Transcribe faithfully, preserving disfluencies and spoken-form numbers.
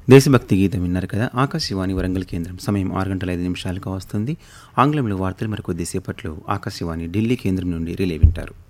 దేశభక్తి గీతం విన్నారు కదా. ఆకాశవాణి వరంగల్ కేంద్రం సమయం ఆరు గంటల ఐదు నిమిషాలుగా వస్తుంది. ఆంగ్లంలో వార్తలు మరికొద్దిసేపట్లో ఆకాశవాణి ఢిల్లీ కేంద్రం నుండి రిలే వింటారు.